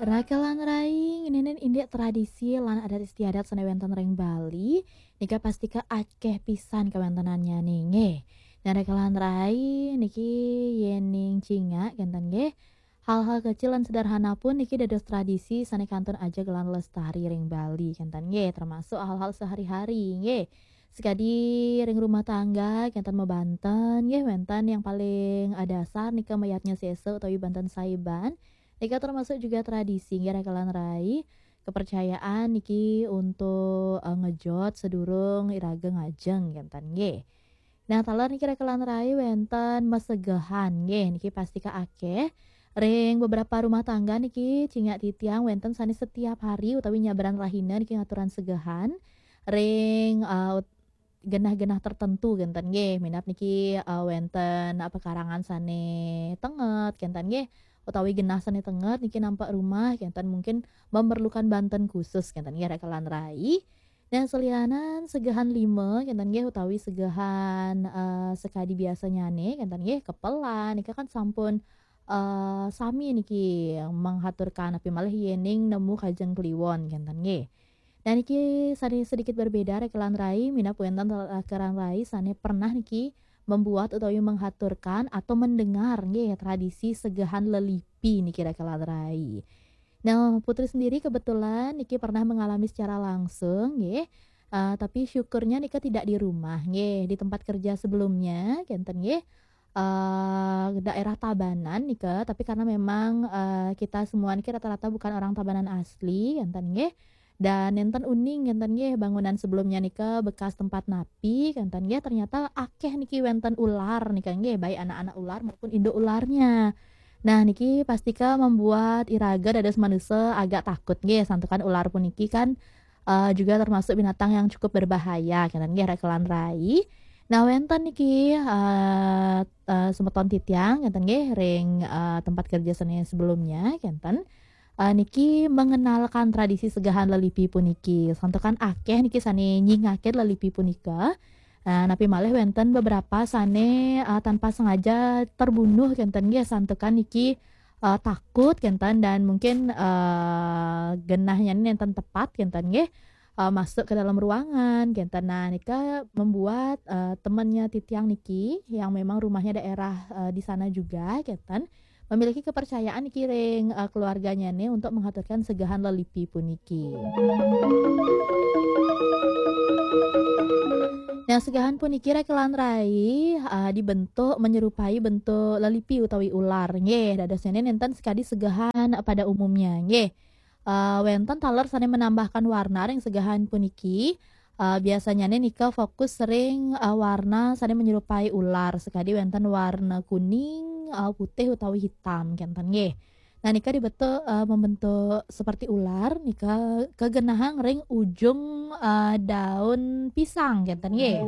Rakelan raing nenen indek tradisi lan adat istiadat sanewenten ring Bali, nika pasti ke akeh pisan kewentenannya nih nggih. Nah rakelan rai niki yening cinga genten nggih. Hal-hal kecil lan sederhana pun niki dados tradisi sanekanten aja gelan lestari ring Bali genten nggih, termasuk hal-hal sehari-hari nggih. Sekadi ring rumah tangga genten mebanten nggih wenten yang paling dasar nika mayatnya sese utawi banten saiban. Ika termasuk juga tradisi nggih rekelan rai, kepercayaan niki untuk, ngejot sedurung iraga ngajeng genten nggih. Nah taler niki rekelan rai wenten mesegehan nggih niki pasti ka akeh, ring beberapa rumah tangga niki cinga titiang wenten sanes setiap hari utawi nyabaran rahina niki ngaturan segehan, ring, genah-genah tertentu genten nggih, minat niki, wenten, pekarangan sane tenget genten nggih, utawi genah sane tenget niki nampak rumah genten mungkin memerlukan banten khusus genten nggih rekelan rai. Dan selianan segahan lime genten nggih utawi segahan, sekadi biasanyane genten nggih kepelan nika kan sampun, sami niki menghaturkan api malih yening nemu kajeng kliwon genten nggih. Dan niki sani sedikit berbeda rekelan rai mina puentan keran rai sane pernah niki membuat utawi menghaturkan atau mendengar nggih tradisi segahan lelipi niki rekelan rai. Nah, Putri sendiri kebetulan niki pernah mengalami secara langsung nggih, tapi syukurnya nika tidak di rumah nggih, di tempat kerja sebelumnya genten nggih, daerah Tabanan nika, tapi karena memang, kita semua niki rata-rata bukan orang Tabanan asli genten nggih, dan nenten uning genten nggih bangunan sebelumnya nika bekas tempat napi genten nggih ternyata akeh niki wenten ular nika nggih, baik anak-anak ular maupun induk ularnya. Nah niki pastika membuat iraga dados manungsa agak takut nggih santukan ular puniki kan, juga termasuk binatang yang cukup berbahaya kenen nggih rekelan rai. Nah wenten niki, semeton titiang ngenten nggih ring, tempat kerja seni sebelumnya genten, niki mengenalkan tradisi segahan lelipi puniki, santukan akeh niki sane nyingaken lelipi punika. Napi malih wenten beberapa sane, tanpa sengaja terbunuh genten nggih santukan niki, takut genten dan mungkin, genahnya nenten tepat genten nggih, masuk ke dalam ruangan genten. Nah nika membuat, temennya titiang niki yang memang rumahnya daerah, di sana juga genten, memiliki kepercayaan niki ring, keluarganya nih untuk menghaturkan segahan lelipi puniki. Nah, segahan puniki rekelan rai, dibentuk menyerupai bentuk lelipi utawi ular nggih, dadosnya nenten sekadi segahan pada umumnya nggih. Wenten taler sane menambahkan warna ring segahan puniki, biasanyane nika fokus sering, warna sane menyerupai ular, sekadi wenten warna kuning, putih utawi hitam genten nggih. Nah nika dibentuk, membentuk seperti ular nika kegenahang ring ujung, daun pisang genten nggih.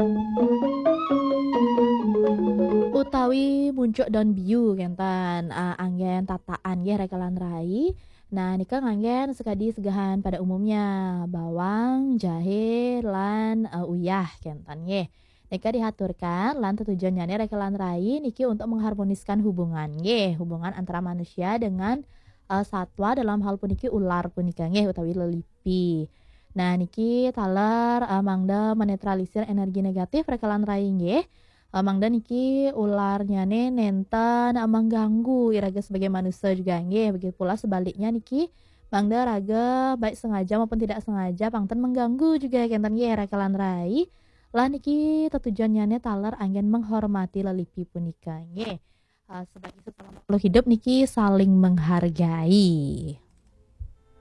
Utawi muncuk daun biu genten, anggen tataan nggih rekelan rai. Nah nika nganggen sekadi segahan pada umumnya, bawang, jahe, lan, uyah genten nggih. Nika dihaturkan lan tujuannya rekelan rai niki untuk mengharmoniskan hubungan nggih, hubungan antara manusia dengan, satwa dalam hal puniki ular punika nggih utawi lelipi. Nah niki taler, mangda menetralisir energi negatif rekelan rai nggih. Mangda niki ularnyane nenten, mengganggu iraga sebagai manusia juga nggih, begitu pula sebaliknya niki mangda raga baik sengaja maupun tidak sengaja pangten mengganggu juga genten nggih rekelan rai. Lah niki tetujuannya taler anggen menghormati lelipi punika nggih. Sebagai setelah makhluk hidup niki saling menghargai.